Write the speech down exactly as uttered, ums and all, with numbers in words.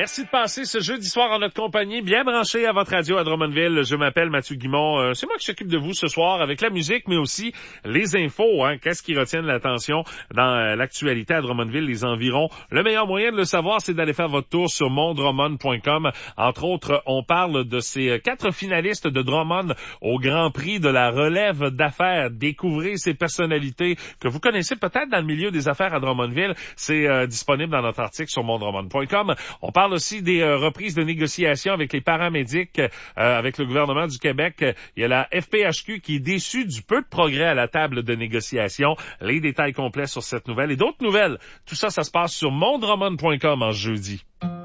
Merci de passer ce jeudi soir en notre compagnie, bien branché à votre radio à Drummondville. Je m'appelle Mathieu Guimond. Euh, c'est moi qui s'occupe de vous ce soir avec la musique, mais aussi les infos. Hein. Qu'est-ce qui retient l'attention dans euh, l'actualité à Drummondville, les environs? Le meilleur moyen de le savoir, c'est d'aller faire votre tour sur mon drummond point com. Entre autres, on parle de ces quatre finalistes de Drummond au Grand Prix de la relève d'affaires. Découvrez ces personnalités que vous connaissez peut-être dans le milieu des affaires à Drummondville. C'est euh, disponible dans notre article sur mon drummond point com. On parle aussi des euh, reprises de négociations avec les paramédics, euh, avec le gouvernement du Québec. Il y a la F P H Q qui est déçue du peu de progrès à la table de négociation. Les détails complets sur cette nouvelle et d'autres nouvelles. Tout ça, ça se passe sur mon drummond point com en jeudi.